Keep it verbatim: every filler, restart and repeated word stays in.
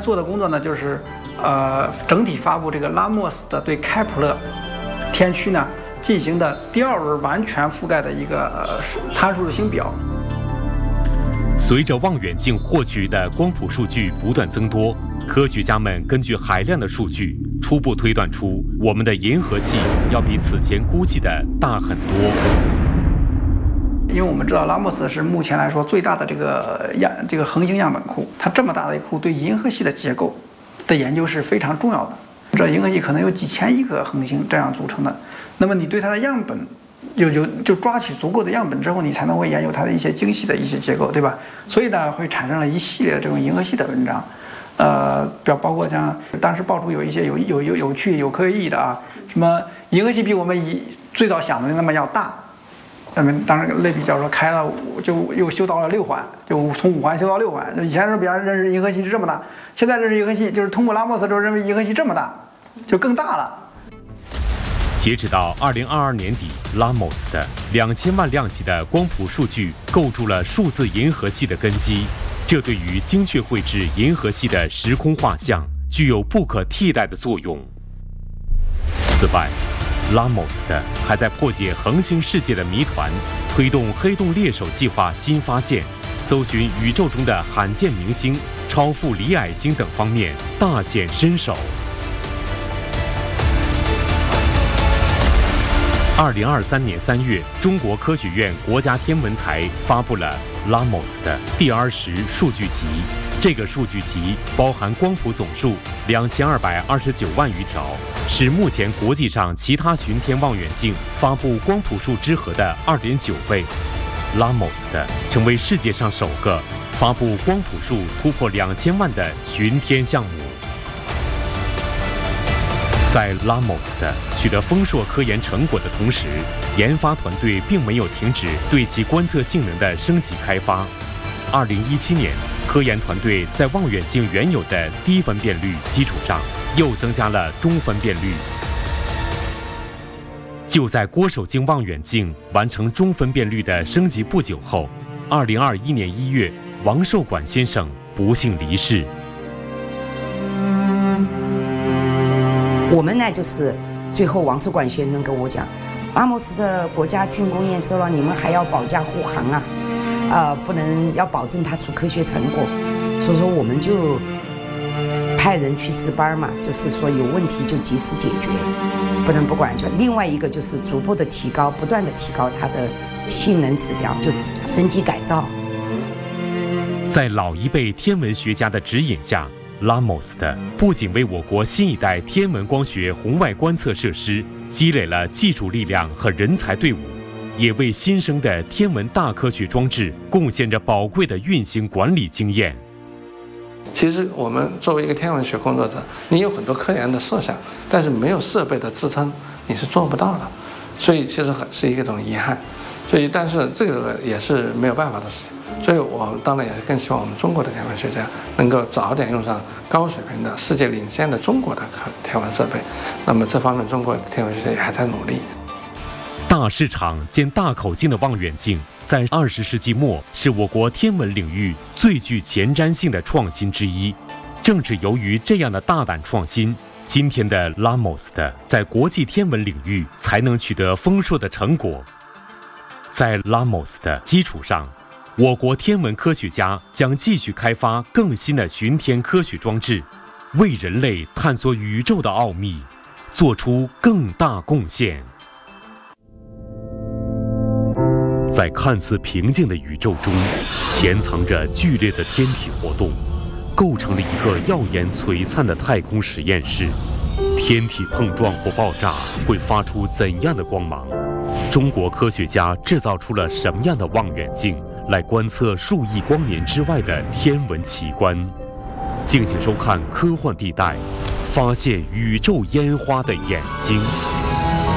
做的工作呢，就是呃整体发布这个拉莫斯的对开普勒天区呢进行的第二轮完全覆盖的一个呃参数的星表。 随着望远镜获取的光谱数据不断增多，科学家们根据海量的数据，初步推断出我们的银河系要比此前估计的大很多。 因为我们知道拉莫斯是目前来说最大的这个样这个恒星样本库，它这么大的一个库对银河系的结构的研究是非常重要的。这银河系可能有几千亿个恒星这样组成的，那么你对它的样本就就就抓取足够的样本之后，你才能会研究它的一些精细的一些结构，对吧？所以呢，会产生了一系列的这种银河系的文章，呃，表包括像当时爆出有一些有有有有趣有科学意义的啊，什么银河系比我们以最早想的那么要大。那么当然类比，假如说开了就又修到了六环，就从五环修到六环。就以前是比方认识银河系是这么大，现在认识银河系就是通过拉莫斯之后认为银河系这么大，就更大了。 截止到二零二二年底，拉莫斯的两千万量级的光谱数据构筑了数字银河系的根基，这对于精确绘制银河系的时空画像具有不可替代的作用。此外，拉莫斯的还在破解恒星世界的谜团，推动黑洞猎手计划新发现，搜寻宇宙中的罕见明星、超负离矮星等方面大显身手。二零二三年三月，中国科学院国家天文台发布了拉莫斯的第二十数据集。这个数据集包含光谱总数两千二百二十九万余条，是目前国际上其他巡天望远镜发布光谱数之和的二点九倍。拉莫斯的成为世界上首个发布光谱数突破两千万的巡天项目。在拉莫斯的取得丰硕科研成果的同时，研发团队并没有停止对其观测性能的升级开发。二零一七年，科研团队在望远镜原有的低分辨率基础上，又增加了中分辨率。就在郭守敬望远镜完成中分辨率的升级不久后，二零二一年一月，王寿管先生不幸离世。 我们呢，就是最后王寿管先生跟我讲，拉莫斯的国家军工验收了，你们还要保驾护航啊，啊、呃，不能要保证他出科学成果，所以说我们就派人去值班嘛，就是说有问题就及时解决，不能不管就。另外一个就是逐步的提高，不断的提高它的性能指标，就是升级改造。 在老一辈天文学家的指引下，拉莫斯的不仅为我国新一代天文光学红外观测设施积累了技术力量和人才队伍，也为新生的天文大科学装置贡献着宝贵的运行管理经验。 其实我们作为一个天文学工作者，你有很多科研的设想，但是没有设备的支撑，你是做不到的，所以其实很是一种遗憾。所以，但是这个也是没有办法的事情。所以我当然也更希望我们中国的天文学家能够早点用上高水平的、世界领先的中国的天文设备。那么这方面，中国天文学家也还在努力。 大市场兼大口径的望远镜，在二十世纪末是我国天文领域最具前瞻性的创新之一。正是由于这样的大胆创新，今天的拉莫斯的在国际天文领域才能取得丰硕的成果。在拉莫斯的基础上，我国天文科学家将继续开发更新的巡天科学装置，为人类探索宇宙的奥秘做出更大贡献。在看似平静的宇宙中，潜藏着剧烈的天体活动，构成了一个耀眼璀璨的太空实验室。天体碰撞或爆炸会发出怎样的光芒？中国科学家制造出了什么样的望远镜来观测数亿光年之外的天文奇观？敬请收看《科幻地带》，发现宇宙烟花的眼睛。